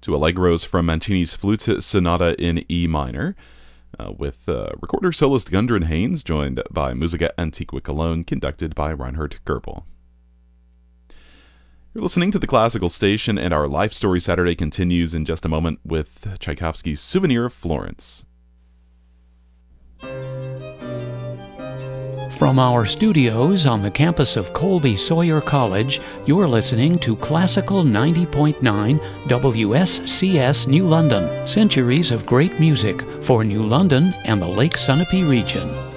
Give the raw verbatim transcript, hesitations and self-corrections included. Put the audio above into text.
to Allegros from Mancini's Flute Sonata in E minor, uh, with uh, recorder soloist Gundren Haynes, joined by Musica Antiqua Cologne, conducted by Reinhard Goebel. You're listening to the Classical Station, and our Life Story Saturday continues in just a moment with Tchaikovsky's Souvenir of Florence. From our studios on the campus of Colby Sawyer College, you're listening to Classical ninety point nine W S C S New London, centuries of great music for New London and the Lake Sunapee region.